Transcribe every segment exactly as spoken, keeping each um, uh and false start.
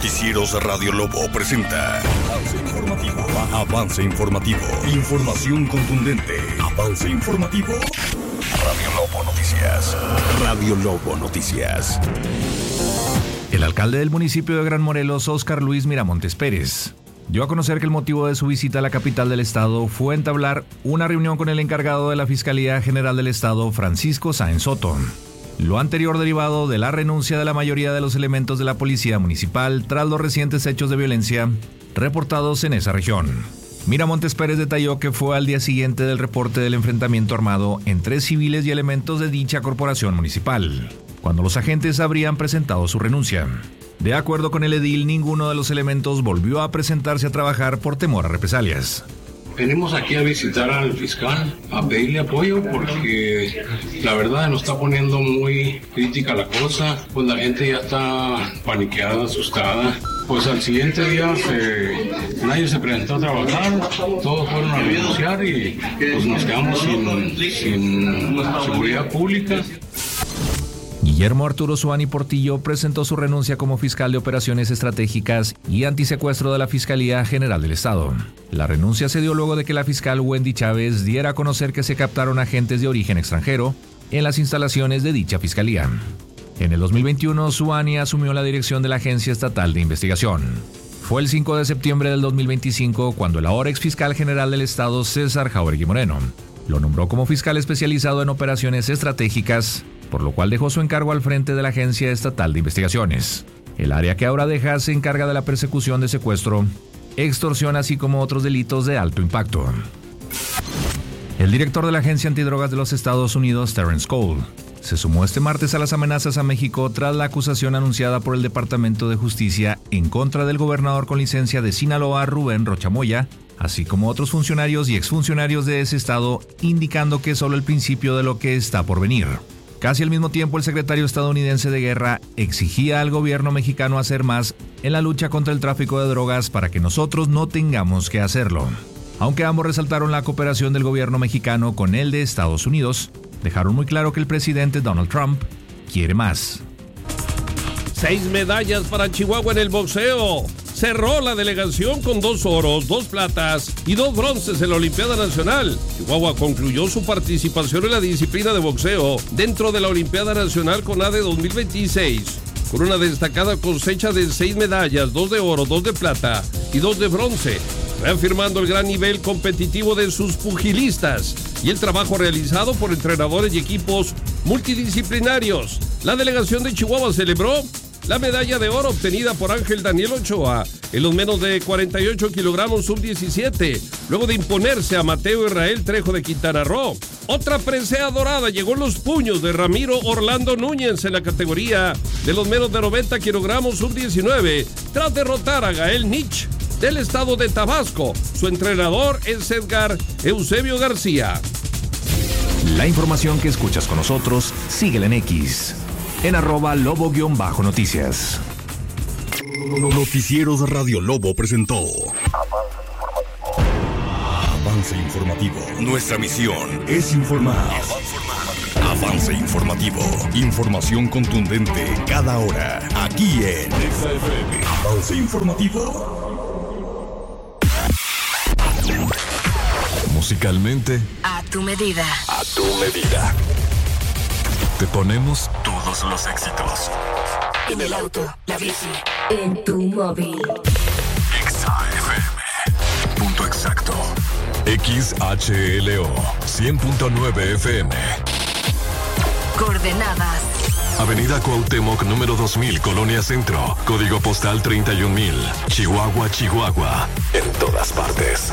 Noticieros Radio Lobo presenta Avance Informativo. Avance Informativo. Información contundente. Avance Informativo. Radio Lobo Noticias. Radio Lobo Noticias. El alcalde del municipio de Gran Morelos, Óscar Luis Miramontes Pérez, dio a conocer que el motivo de su visita a la capital del estado fue entablar una reunión con el encargado de la Fiscalía General del Estado, Francisco Sáenz Soto. Lo anterior derivado de la renuncia de la mayoría de los elementos de la policía municipal tras los recientes hechos de violencia reportados en esa región. Miramontes Pérez detalló que fue al día siguiente del reporte del enfrentamiento armado entre civiles y elementos de dicha corporación municipal, cuando los agentes habrían presentado su renuncia. De acuerdo con el edil, ninguno de los elementos volvió a presentarse a trabajar por temor a represalias. Venimos aquí a visitar al fiscal, a pedirle apoyo porque la verdad nos está poniendo muy crítica la cosa, pues la gente ya está paniqueada, asustada. Pues al siguiente día se, nadie se presentó a trabajar, todos fueron a renunciar y pues nos quedamos sin, sin seguridad pública. Guillermo Arturo Suani Portillo presentó su renuncia como fiscal de operaciones estratégicas y antisecuestro de la Fiscalía General del Estado. La renuncia se dio luego de que la fiscal Wendy Chávez diera a conocer que se captaron agentes de origen extranjero en las instalaciones de dicha fiscalía. En el dos mil veintiuno, Suani asumió la dirección de la Agencia Estatal de Investigación. Fue el cinco de septiembre del dos mil veinticinco cuando el ahora exfiscal general del Estado, César Jauregui Moreno, lo nombró como fiscal especializado en operaciones estratégicas, por lo cual dejó su encargo al frente de la Agencia Estatal de Investigaciones. El área que ahora deja se encarga de la persecución de secuestro, extorsión, así como otros delitos de alto impacto. El director de la Agencia Antidrogas de los Estados Unidos, Terrence Cole, se sumó este martes a las amenazas a México tras la acusación anunciada por el Departamento de Justicia en contra del gobernador con licencia de Sinaloa, Rubén Rocha Moya, así como otros funcionarios y exfuncionarios de ese estado, indicando que es solo el principio de lo que está por venir. Casi al mismo tiempo, el secretario estadounidense de Guerra exigía al gobierno mexicano hacer más en la lucha contra el tráfico de drogas para que nosotros no tengamos que hacerlo. Aunque ambos resaltaron la cooperación del gobierno mexicano con el de Estados Unidos, dejaron muy claro que el presidente Donald Trump quiere más. Seis medallas para Chihuahua en el boxeo. Cerró la delegación con dos oros, dos platas y dos bronces en la Olimpiada Nacional. Chihuahua concluyó su participación en la disciplina de boxeo dentro de la Olimpiada Nacional CONADE dos mil veintiséis, con una destacada cosecha de seis medallas, dos de oro, dos de plata y dos de bronce, reafirmando el gran nivel competitivo de sus pugilistas y el trabajo realizado por entrenadores y equipos multidisciplinarios. La delegación de Chihuahua celebró la medalla de oro obtenida por Ángel Daniel Ochoa en los menos de cuarenta y ocho kilogramos sub diecisiete, luego de imponerse a Mateo Israel Trejo de Quintana Roo. Otra presea dorada llegó en los puños de Ramiro Orlando Núñez en la categoría de los menos de noventa kilogramos sub diecinueve, tras derrotar a Gael Nich del estado de Tabasco. Su entrenador es Edgar Eusebio García. La información que escuchas con nosotros, síguela en X, en arroba lobo-noticias. Noticieros Radio Lobo presentó Avance Informativo. Nuestra misión es informar. Avance Informativo. Información contundente cada hora. Aquí en Avance Informativo. Musicalmente, a tu medida. A tu medida. Te ponemos todos los éxitos. En el auto, la bici, en tu móvil. Exa F M. Punto exacto. X H L O cien punto nueve F M. Coordenadas: Avenida Cuauhtémoc, número dos mil, Colonia Centro. Código postal treinta y un mil. Chihuahua, Chihuahua. En todas partes.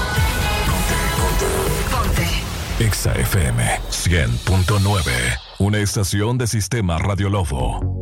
Ponte, ponte. Exa F M cien punto nueve. Una estación de Sistema Radio Lobo.